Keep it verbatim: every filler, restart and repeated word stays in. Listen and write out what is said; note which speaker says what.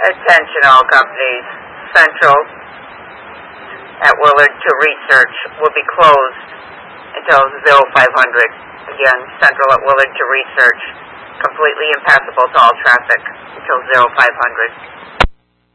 Speaker 1: Attention all companies. Central at Willard to Research will be closed until zero five hundred. Again, Central at Willard to Research, completely impassable to all traffic until zero five hundred.